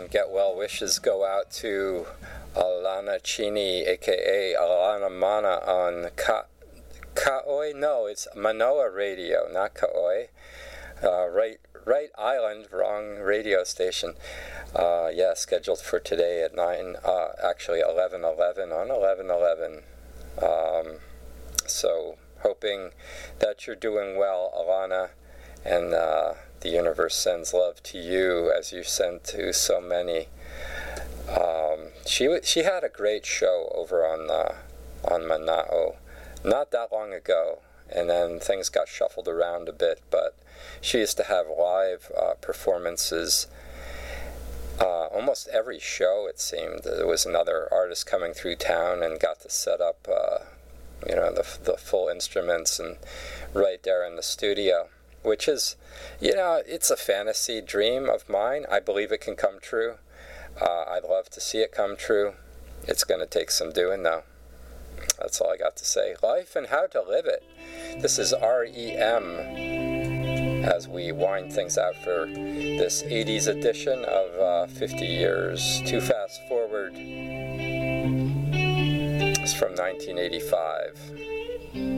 get well wishes go out to Alana Chini, aka Alana Mana, on Ka'oi? No, it's Manoa Radio, not Ka'oi. Right Island, wrong radio station. Yeah, scheduled for today at 11:11 on 11:11. So hoping that you're doing well, Alana, and the universe sends love to you as you send to so many. She had a great show over on Mana'o not that long ago, and then things got shuffled around a bit, but she used to have live performances almost every show, it seemed. There was another artist coming through town and got to set up the full instruments and right there in the studio, which is, it's a fantasy dream of mine. I believe it can come true. I'd love to see it come true. It's going to take some doing, though. That's all I got to say. Life and how to live it. This is REM as we wind things out for this 80s edition of 50 Years Too Fast Forward. It's from 1985.